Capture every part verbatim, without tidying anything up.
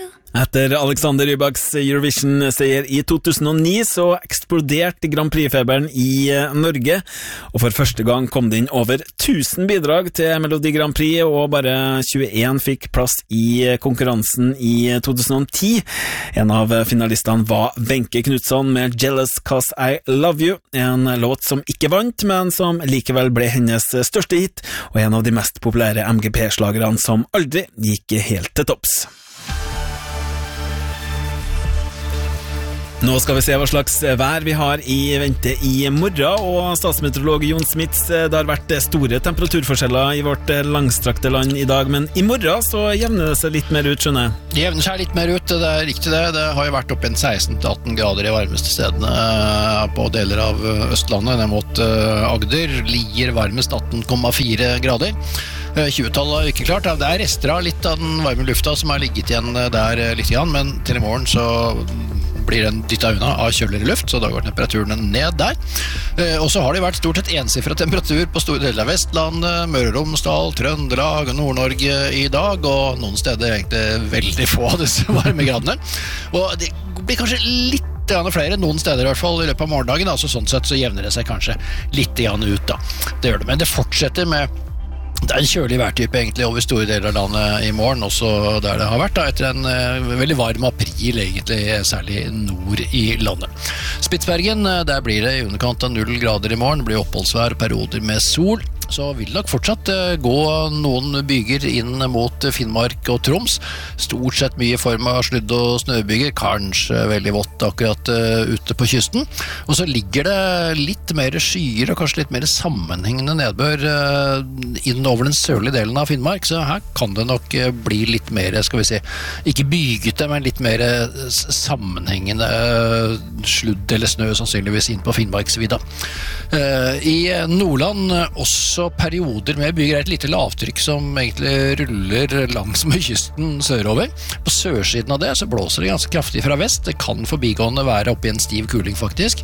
Etter Alexander Rybaks Eurovision-seier i to tusen og ni så eksploderte Grand Prix-feberen i Norge, og for første gang kom det inn over tusen bidrag til Melodi Grand Prix, og bare tjueen fikk plass i konkurransen i to tusen og ti. En av finalistene var Wenche Knutsson med Jealous Cause I Love You, en låt som ikke vant, men som likevel ble hennes største hit, og en av de mest populære M G P-slagerne som aldri gikk helt til topps. Nå skal vi se hva slags vær vi har i vente i morgen, og statsmeteorolog Jon Smits, det har vært store temperaturforskjeller i vårt langstrakte land i dag, men i morgen så jevner det seg litt mer ut, skjønner jeg. Det jevner seg litt mer ut, det er riktig det. Det har jo vært opp en seksten til atten grader i varmeste stedene på deler av Østlandet, ned mot Agder. Lier varmest atten komma fire grader. tjue-tallet er ikke klart. Det er rester av litt av den varme lufta som har ligget igjen der litt, men til i morgen så blir den dyttet unna av kjøligere luft, så da går temperaturen ned der. Eh, og så har det vært stort sett ensifret temperatur på store deler av Vestlandet, Møre og Romsdal, Trøndelag og Nord-Norge i dag, og noen steder egentlig veldig få av disse varmegradene. Og det blir kanskje litt grann flere, noen steder i hvert fall i løpet av morgendagen, altså sånn sett så jevner det seg kanskje litt grann ut da. Det gjør det, men det fortsetter med det er en kjølig værtype egentlig over store deler av landet i morgen, også der det har vært da, etter en uh, veldig varm april egentlig, særlig nord i landet. Spitsbergen, der blir det i underkant av null grader i morgen, det blir oppholdsvær og perioder med sol. Så vil det nok fortsatt uh, gå noen byger inn mot Finnmark og Troms. Stort sett mye i form av sludd- og snøbyger, kanskje veldig vått akkurat uh, ute på kysten. Og så ligger det litt mer skyer og kanskje litt mer sammenhengende nedbør uh, inn over den sørlige delen av Finnmark, så her kan det nok uh, bli litt mer, skal vi si, ikke bygete, men litt mer uh, sammenhengende uh, sludd eller snø sannsynligvis inn på Finnmarksvidda. Uh, I Nordland uh, også så perioder med byger er et lite lavtrykk som egentlig ruller langs med kysten sørover. På sørsiden av det så blåser det ganske kraftig fra vest. Det kan forbigående være oppe i en stiv kuling faktisk.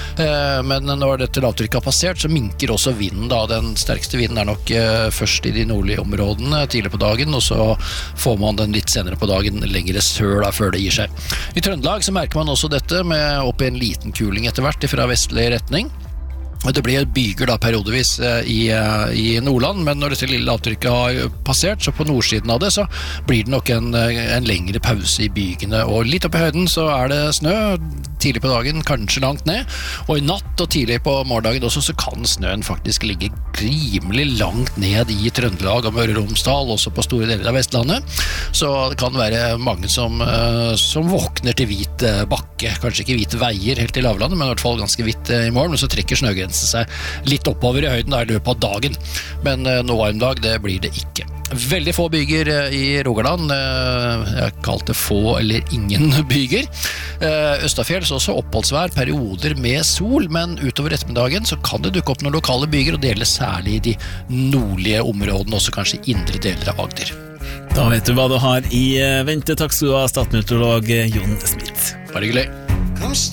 Men når dette lavtrykket har passert, så minker også vinden da. Den sterkeste vinden er nok først i de nordlige områdene tidlig på dagen, og så får man den litt senere på dagen lengre sør da, før det gir seg. I Trøndelag så merker man også dette med opp i en liten kuling etter hvert fra vestlig retning. Det blir byger da periodevis i, i Nordland, men når dette lille lavtrykket har passert, så på nordsiden av det, så blir det nok en, en lengre pause i bygene. Og litt opp i høyden så er det snø, tidlig på dagen, kanskje langt ned. Og i natt og tidlig på morgendagen også, så kan snøen faktisk ligge rimelig langt ned i Trøndelag og Møre og Romsdal, også på store deler av Vestlandet. Så det kan være mange som, som våkner til hvit bakke, kanskje ikke hvite veier helt i lavlandet, men i hvert fall ganske hvitt i morgen, men så trekker snøgrensen seg litt oppover i høyden da, i løpet av dagen. Men uh, noe varm dag, det blir det ikke. Veldig få byger uh, i Rogaland. Uh, jeg kalte få eller ingen byger. Uh, Østafjells også oppholdsvær, perioder med sol, men utover ettermiddagen så kan det dukke opp noen lokale byger, og det gjelder særlig i de nordlige områdene, også kanskje indre deler av Agder. Da vet du hva du har i vente. Takk skal du ha, statsmeteorolog Jon Smits. Bare hyggelig.